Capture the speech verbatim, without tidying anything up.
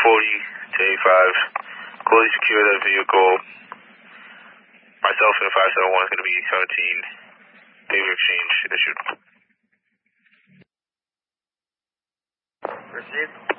forty to eight five. Fully secure that vehicle. Myself and five seven one is going to be seventeen. Paper exchange issued. Received.